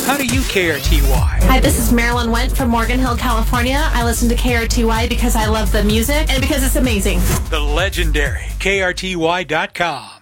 How do you KRTY? Hi, this is Marilyn Went from Morgan Hill, California. I listen to KRTY because I love the music and because it's amazing. The legendary KRTY.com.